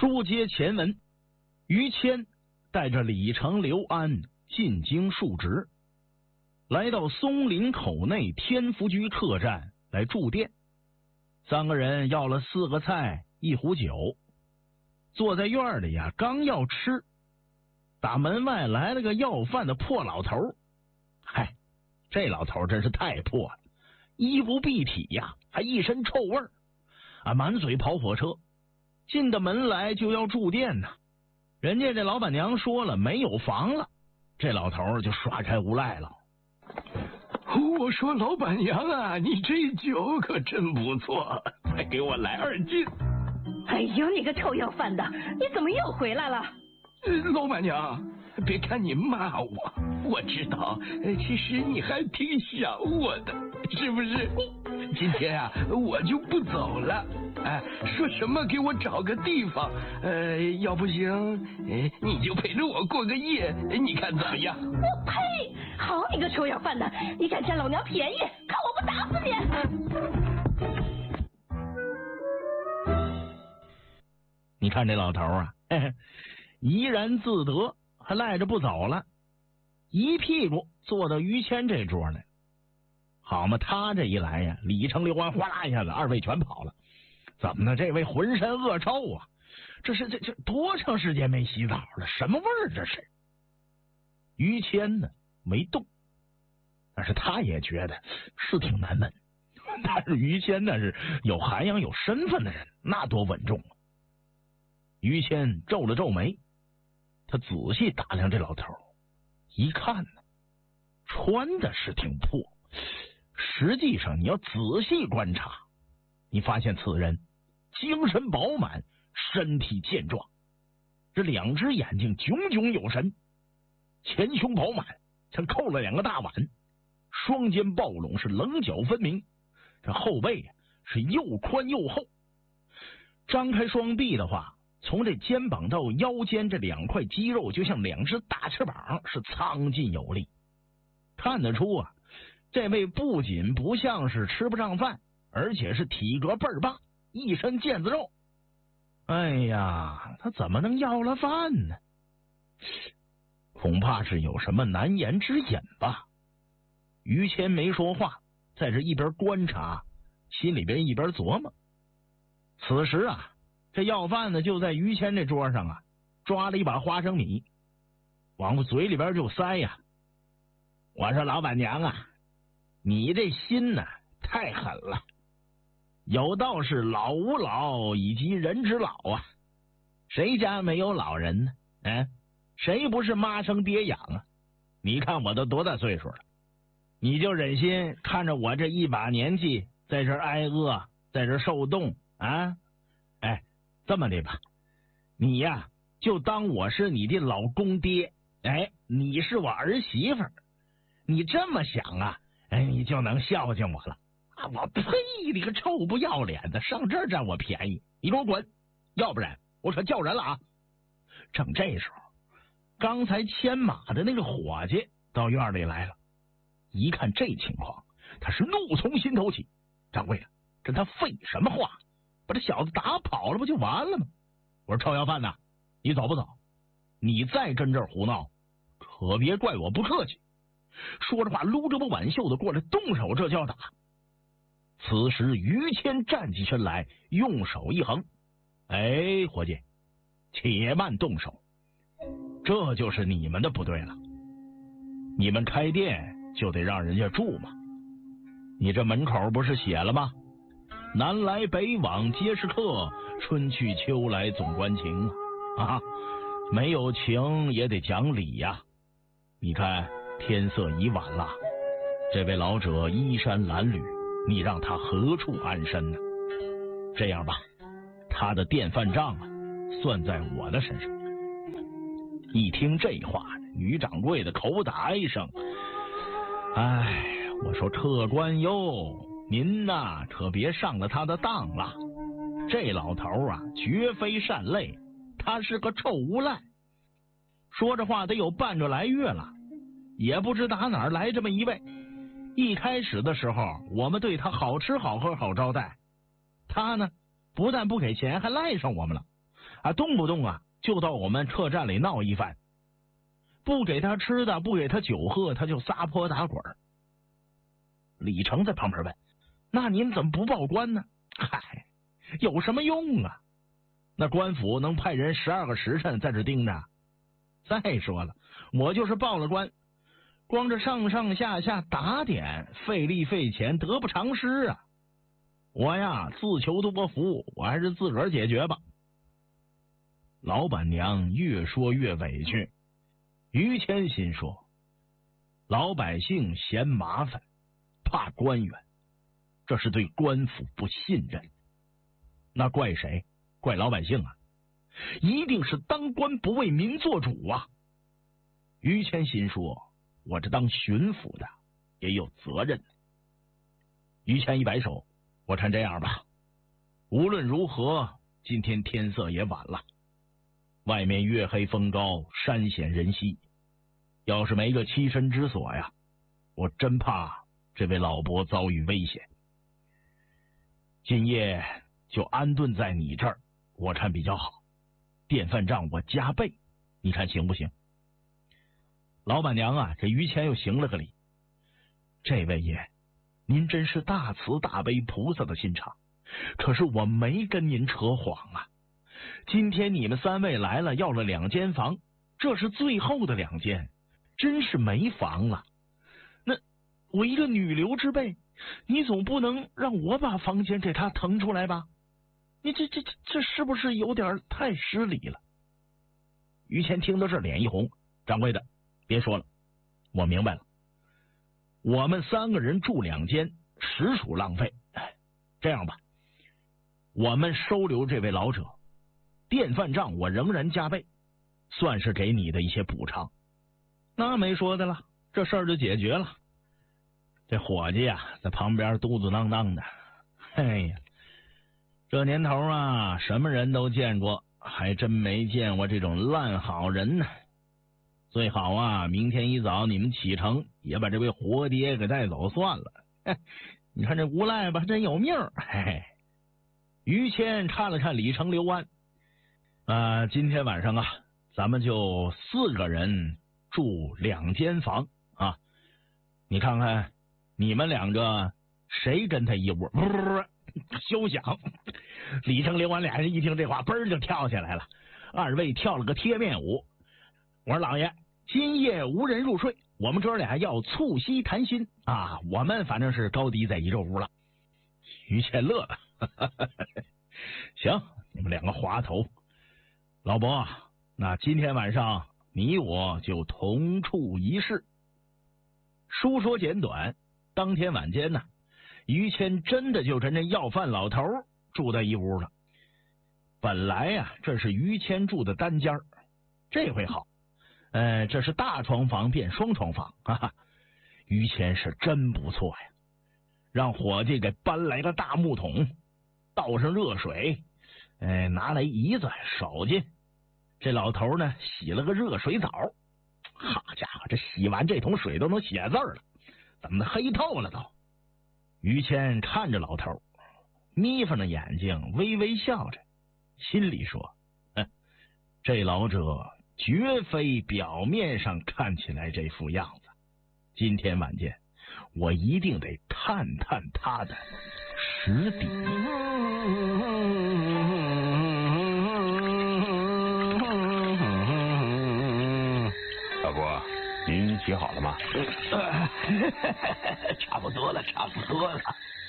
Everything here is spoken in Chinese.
书接前文，于谦带着李成、刘安进京述职，来到松林口内天福居客栈来住店。三个人要了4个菜1壶酒，坐在院里呀，刚要吃，打门外来了个要饭的破老头。嗨，这老头真是太破了，衣不蔽体呀，还一身臭味儿啊，满嘴跑火车。进的门来就要住店呢，人家这老板娘说了没有房了，这老头就耍开无赖了。 我说老板娘啊，你这酒可真不错，再给我来2斤。 哎呦，你个臭要饭的，你怎么又回来了？ 老板娘，别看你骂我，我知道，其实你还挺想我的，是不是？今天啊，我就不走了。哎，说什么给我找个地方，要不行，你就陪着我过个夜，你看怎么样？ 我呸！好你个臭要饭的，你敢占老娘便宜，看我不打死你！ 你看这老头啊，怡然自得，还赖着不走了，一屁股坐到于谦这桌来。好嘛，他这一来呀，李成、刘安哗啦一下子2位全跑了。怎么呢？这位浑身恶臭啊！这多长时间没洗澡了？什么味儿这是？于谦呢没动，但是他也觉得是挺难闻。但是于谦那是有涵养、有身份的人，那多稳重啊！于谦皱了皱眉，他仔细打量这老头，一看呢，穿的是挺破，实际上你要仔细观察，你发现此人精神饱满，身体健壮，这2只眼睛炯炯有神，前胸饱满，像扣了2个大碗，双肩抱拢是棱角分明，这后背是又宽又厚，张开双臂的话，从这肩膀到腰间这2块肌肉就像2只大翅膀，是苍劲有力。看得出啊，这位不仅不像是吃不上饭，而且是体格倍儿棒，一身腱子肉。哎呀，他怎么能要了饭呢？恐怕是有什么难言之隐吧。于谦没说话，在这一边观察，心里边一边琢磨。此时啊，这要饭的就在于谦这桌上啊，抓了一把花生米，往我嘴里边就塞呀。我说老板娘啊，你这心呢太狠了，有道是老吾老以及人之老啊，谁家没有老人呢？谁不是妈生爹养啊？你看我都多大岁数了，你就忍心看着我这一把年纪在这挨饿，在这受冻啊？这么的吧，你呀就当我是你的老公爹，你是我儿媳妇儿，你这么想啊，你就能孝敬我了。我呸！你个臭不要脸的，上这儿占我便宜，你给我滚！要不然我可叫人了啊！正这时候，刚才牵马的那个伙计到院里来了，一看这情况，他是怒从心头起。掌柜的，跟他废什么话？把这小子打跑了不就完了吗？我说臭要饭的，你走不走？你再跟这儿胡闹，可别怪我不客气。说着话，撸着把挽袖的过来动手，这就要打。此时于谦站起身来，用手一横，伙计，且慢动手，这就是你们的不对了。你们开店就得让人家住嘛，你这门口不是写了吗？南来北往皆是客，春去秋来总关情啊！没有情也得讲理呀。你看天色已晚了，这位老者衣衫褴褛，你让他何处安身呢？这样吧，他的店饭账啊，算在我的身上。一听这话，女掌柜的口打一声，我说客官哟，您呐可别上了他的当了。这老头啊，绝非善类，他是个臭无赖。说这话得有半个来月了，也不知打哪儿来这么一位。一开始的时候，我们对他好吃好喝好招待，他呢不但不给钱，还赖上我们了。 啊，动不动啊就到我们客栈里闹一番，不给他吃的，不给他酒喝，他就撒泼打滚。李成在旁边问：“那您怎么不报官呢？”嗨，有什么用啊？那官府能派人12个时辰在这盯着？再说了，我就是报了官，光这上上下下打点，费力费钱，得不偿失啊！我呀，自求多福，我还是自个儿解决吧。老板娘越说越委屈，于谦心说：老百姓嫌麻烦，怕官员，这是对官府不信任。那怪谁？怪老百姓啊！一定是当官不为民做主啊！于谦心说：我这当巡抚的也有责任。于谦一摆手：我看这样吧，无论如何，今天天色也晚了，外面月黑风高，山险人稀，要是没个栖身之所呀，我真怕这位老伯遭遇危险。今夜就安顿在你这儿，我看比较好。电饭账我加倍，你看行不行？老板娘啊，这于谦又行了个礼：这位爷，您真是大慈大悲菩萨的心肠，可是我没跟您扯谎啊。今天你们3位来了，要了2间房，这是最后的2间，真是没房了。那我一个女流之辈，你总不能让我把房间给他腾出来吧？你这是不是有点太失礼了？于谦听到这脸一红：掌柜的，别说了，我明白了。我们3个人住2间，实属浪费。这样吧，我们收留这位老者，电饭账我仍然加倍，算是给你的一些补偿。那没说的了，这事儿就解决了。这伙计呀，在旁边嘟嘟囔囔的：哎呀，这年头啊，什么人都见过，还真没见过这种烂好人呢。最好啊，明天一早你们启程，也把这位活爹给带走算了。你看这无赖吧，真有命。嘿嘿。于谦看了看李成、刘安，今天晚上啊，咱们就4个人住2间房啊。你看看，你们2个谁跟他一屋？休想！李成、刘安俩人一听这话，嘣儿就跳起来了。2位跳了个贴面舞。我说老爷，今夜无人入睡，我们哥俩要促膝谈心啊！我们反正是高低在一个屋了。于谦乐了，行，你们2个滑头。老伯，那今天晚上你我就同处一室。书说简短，当天晚间呢，于谦真的就跟这要饭老头住在一屋了。本来呀，这是于谦住的单间，这回好，这是大床房变双床房啊！于谦是真不错呀，让伙计给搬来个大木桶，倒上热水，拿来椅子手巾。这老头呢，洗了个热水澡。好家伙，这洗完这桶水都能写字了，怎么黑透了都？于谦看着老头，眯缝着眼睛，微微笑着，心里说：这老者绝非表面上看起来这副样子。今天晚间，我一定得探探他的实底。 老伯，您洗好了吗？ 差不多了，差不多了。